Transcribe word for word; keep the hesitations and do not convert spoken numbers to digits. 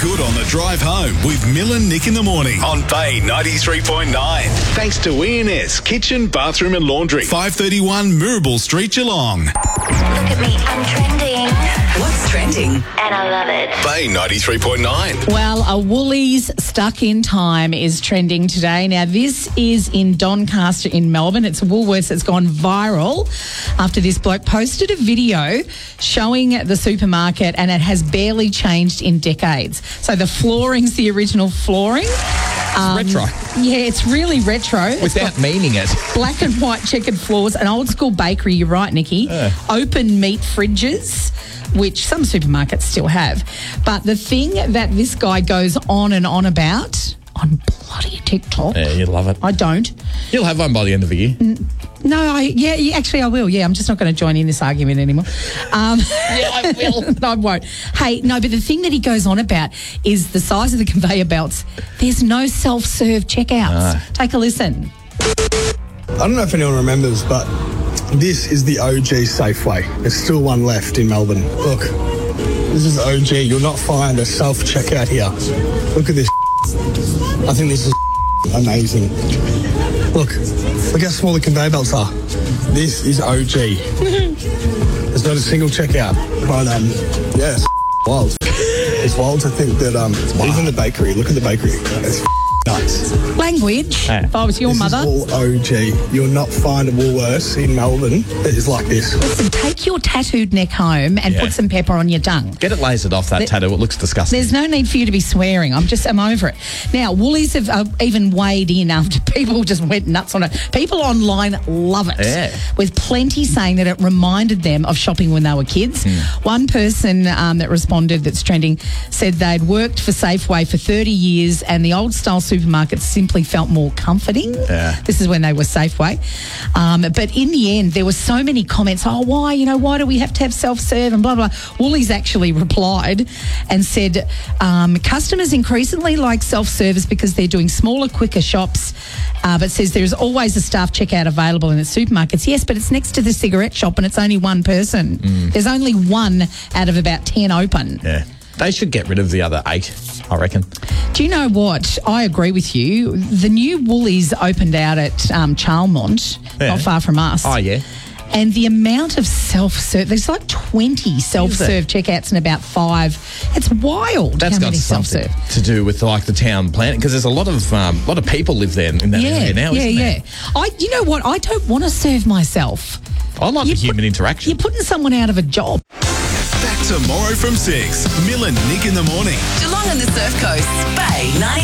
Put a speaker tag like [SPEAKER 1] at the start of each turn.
[SPEAKER 1] good on the drive home with Mill and Nick in the morning on Bay ninety-three point nine. Thanks to E and S Kitchen, Bathroom and Laundry. five thirty-one Mirabel Street, Geelong.
[SPEAKER 2] Look at me, I'm trending.
[SPEAKER 3] What's trending?
[SPEAKER 2] And I love it.
[SPEAKER 1] Bay ninety-three point nine.
[SPEAKER 4] Well, a Woolies stuck in time is trending today. Now, this is in Doncaster in Melbourne. It's Woolworths that's gone viral after this bloke posted a video showing the supermarket and it has barely changed in decades. So the flooring's the original flooring. Um,
[SPEAKER 5] retro.
[SPEAKER 4] Yeah, it's really retro. It's
[SPEAKER 5] Without
[SPEAKER 4] got
[SPEAKER 5] meaning it.
[SPEAKER 4] black and white checkered floors, an old school bakery, you're right, Nikki,
[SPEAKER 5] Uh.
[SPEAKER 4] open meat fridges, which some supermarkets still have. But the thing that this guy goes on and on about on bloody TikTok,
[SPEAKER 5] Yeah, you love it.
[SPEAKER 4] I don't.
[SPEAKER 5] You'll have one by the end of the year.
[SPEAKER 4] No, I yeah, yeah, actually I will. Yeah, I'm just not going to join in this argument anymore. Um,
[SPEAKER 5] Yeah, I will.
[SPEAKER 4] no, I won't. Hey, no, but the thing that he goes on about is the size of the conveyor belts. There's no self-serve checkouts.
[SPEAKER 5] Ah.
[SPEAKER 4] Take a listen.
[SPEAKER 6] I don't know if anyone remembers, but this is the O G Safeway. There's still one left in Melbourne. Look, this is O G. You'll not find a self-checkout here. Look at this. I think this is amazing. Look, look how small the conveyor belts are. This is O G. There's not a single checkout. But, um, yeah, it's wild. It's wild to think that um, even the bakery, look at the bakery. It's nuts.
[SPEAKER 4] Language.
[SPEAKER 5] Yeah.
[SPEAKER 4] If I was your
[SPEAKER 6] This
[SPEAKER 4] mother.
[SPEAKER 6] is all O G. You'll not find a Woolworths in Melbourne that is like this.
[SPEAKER 4] Listen, take your tattooed neck home and
[SPEAKER 5] Yeah.
[SPEAKER 4] put some pepper on your tongue.
[SPEAKER 5] Get it lasered off, that
[SPEAKER 4] There-
[SPEAKER 5] tattoo. It looks disgusting.
[SPEAKER 4] There's no need for you to be swearing. I'm just, I'm over it. Now, Woolies have uh, even weighed in after people just went nuts on it. People online love it.
[SPEAKER 5] Yeah.
[SPEAKER 4] With plenty saying that it reminded them of shopping when they were kids. One person um, that responded that's trending said they'd worked for Safeway for thirty years and the old style supermarkets simply felt more comforting.
[SPEAKER 5] Yeah.
[SPEAKER 4] This is when they were Safeway. Um, but in the end, there were so many comments, oh, why, you know, why do we have to have self-serve and blah, blah. Woolies actually replied and said um, customers increasingly like self-service because they're doing smaller, quicker shops, uh, but says there's always a staff checkout available in its supermarkets. Yes, but it's next to the cigarette shop and it's only one person. There's only one out of about ten open.
[SPEAKER 5] Yeah. They should get rid of the other eight, I reckon.
[SPEAKER 4] Do you know what? I agree with you. The new Woolies opened out at um, Charlemont,
[SPEAKER 5] Yeah.
[SPEAKER 4] not far from us.
[SPEAKER 5] Oh, yeah.
[SPEAKER 4] And the amount of self-serve, there's like twenty self-serve checkouts and about five. It's wild
[SPEAKER 5] That's
[SPEAKER 4] how
[SPEAKER 5] got
[SPEAKER 4] many
[SPEAKER 5] something
[SPEAKER 4] self-serve.
[SPEAKER 5] to do with like the town planning, because there's a lot of um, lot of people live there in that
[SPEAKER 4] Yeah,
[SPEAKER 5] area now,
[SPEAKER 4] yeah,
[SPEAKER 5] isn't
[SPEAKER 4] yeah.
[SPEAKER 5] there?
[SPEAKER 4] I, you know what? I don't want to serve myself.
[SPEAKER 5] I like
[SPEAKER 4] You
[SPEAKER 5] the human
[SPEAKER 4] put-
[SPEAKER 5] interaction.
[SPEAKER 4] You're putting someone out of a job.
[SPEAKER 1] Back tomorrow from six. Mill and Nick in the morning.
[SPEAKER 3] Geelong and the Surf Coast. Bay ninety.